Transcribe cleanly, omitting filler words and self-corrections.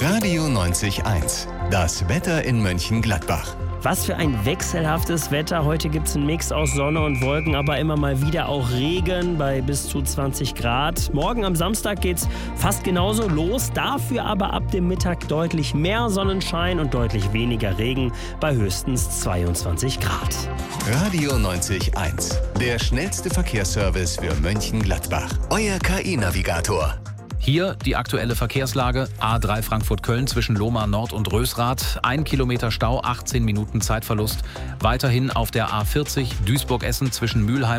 Radio 90.1. Das Wetter in Mönchengladbach. Was für ein wechselhaftes Wetter. Heute gibt es einen Mix aus Sonne und Wolken, aber immer mal wieder auch Regen bei bis zu 20 Grad. Morgen am Samstag geht's fast genauso los. Dafür aber ab dem Mittag deutlich mehr Sonnenschein und deutlich weniger Regen bei höchstens 22 Grad. Radio 90.1. Der schnellste Verkehrsservice für Mönchengladbach. Euer KI-Navigator. Hier die aktuelle Verkehrslage. A3 Frankfurt-Köln zwischen Lohmar Nord und Rösrath. 1 Kilometer Stau, 18 Minuten Zeitverlust. Weiterhin auf der A40 Duisburg-Essen zwischen Mülheim